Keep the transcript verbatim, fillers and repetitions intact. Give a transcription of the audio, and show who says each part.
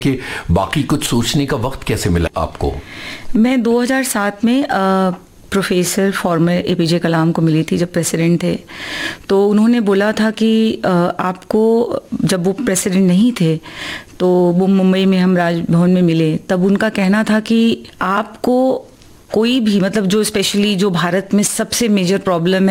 Speaker 1: कि बाकी कुछ सोचने का वक्त कैसे मिला आपको?
Speaker 2: मैं दो हज़ार सात में आ, प्रोफेसर फॉर्मर एपीजे कलाम को मिली थी जब प्रेसिडेंट थे। तो उन्होंने बोला था कि आपको, जब वो प्रेसिडेंट नहीं थे तो वो मुंबई में हम राजभवन में मिले, तब उनका कहना था कि आपको कोई भी, मतलब जो स्पेशली जो भारत में सबसे मेजर प्रॉब्लम है